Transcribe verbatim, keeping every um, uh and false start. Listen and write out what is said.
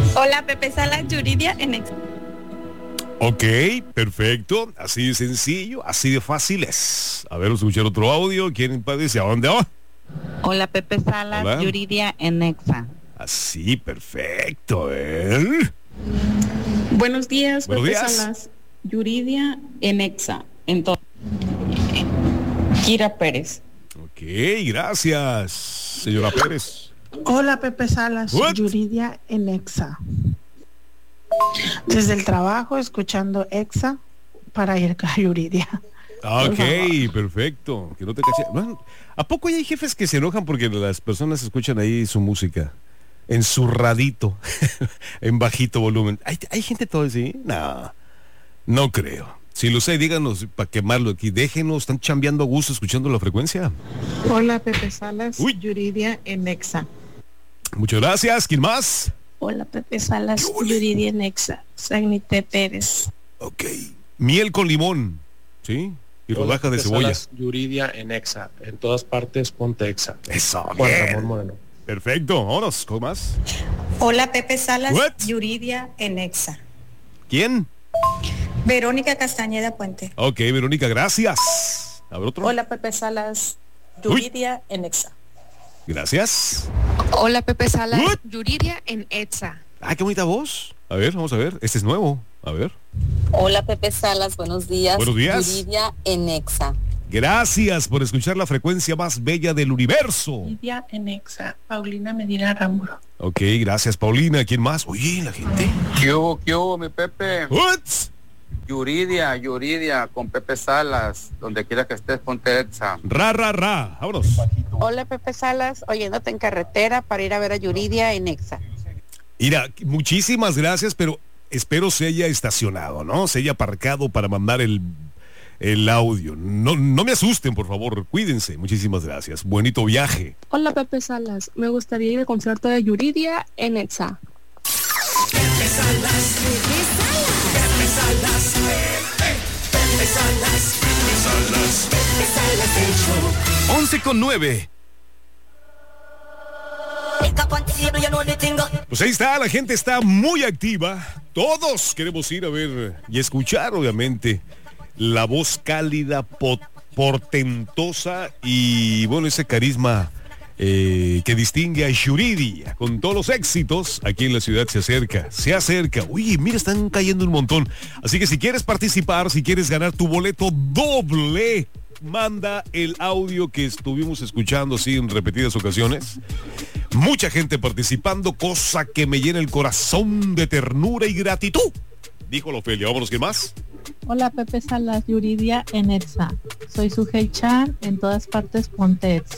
Hola, Pepe Salas, Yuridia en Exa. Ok, perfecto. Así de sencillo, así de fácil es. A ver, vamos a escuchar otro audio. ¿Quién dice a dónde va? Hola, Pepe Salas, Hola. Yuridia en Exa. Así, perfecto. ¿Eh? Buenos días, Buenos Pepe días. Salas, Yuridia en Exa. Entonces, Kira Pérez. Ok, gracias, señora Pérez. Hola, Pepe Salas, What? Yuridia en Exa. Desde el trabajo escuchando Exa para ir a Yuridia. Ok, perfecto. Que no te caché. Bueno, ¿a poco ya hay jefes que se enojan porque las personas escuchan ahí su música? En su radito, en bajito volumen. ¿Hay, hay gente todo así? No, no creo. Si lo sé, díganos para quemarlo aquí. Déjenos, están chambeando a gusto escuchando la frecuencia. Hola, Pepe Salas, Uy. Yuridia en Exa. Muchas gracias. ¿Quién más? Hola, Pepe Salas, Yuridia en Exa. Sagnite Pérez. Ok. Miel con limón. ¿Sí? Y Hola, rodaja de Pepe cebolla. Salas, Yuridia en Exa. En todas partes ponte Exa. Eso, Juan bien. Ramón Moreno. Perfecto. Vámonos. ¿Cómo más? Hola, Pepe Salas, What? Yuridia en Exa. ¿Quién? Verónica Castañeda Puente. Ok, Verónica, gracias. A ver otro. Hola, Pepe Salas, Yuridia en Exa. Gracias. Hola, Pepe Salas, What? Yuridia en Exa. Ah, qué bonita voz. A ver, vamos a ver. Este es nuevo. A ver. Hola, Pepe Salas, buenos días. Buenos días. Yuridia en Exa. Gracias por escuchar la frecuencia más bella del universo. Yuridia en Exa, Paulina Medina Ramburo. Ok, gracias, Paulina. ¿Quién más? Oye, la gente. ¿Qué hubo, qué hubo, mi Pepe? What? Yuridia, Yuridia, con Pepe Salas, donde quiera que estés, ponte Exa. Ra, ra, ra. Vámonos. Hola, Pepe Salas, oyéndote en carretera para ir a ver a Yuridia en Exa. Mira, muchísimas gracias, pero espero se haya estacionado, ¿no? Se haya aparcado para mandar el, el audio. No, no me asusten, por favor. Cuídense. Muchísimas gracias. Bonito viaje. Hola, Pepe Salas, me gustaría ir al concierto de Yuridia en Exa. Pepe Salas, Pepe Salas, Pepe Salas, Pepe Salas, Pepe Salas, el show. once con nueve. Pues ahí está, la gente está muy activa. Todos queremos ir a ver y escuchar, obviamente, la voz cálida, pot- portentosa y, bueno, ese carisma eh, que distingue a Yuridia. Con todos los éxitos, aquí en la ciudad se acerca, se acerca. Oye, mira, están cayendo un montón. Así que si quieres participar, si quieres ganar tu boleto doble, manda el audio que estuvimos escuchando así en repetidas ocasiones. Mucha gente participando, cosa que me llena el corazón de ternura y gratitud. Dijo la Ofelia. Vámonos, ¿qué más? Hola, Pepe Salas, Yuridia en Exa. Soy Sujei Chan, en todas partes ponte Exa.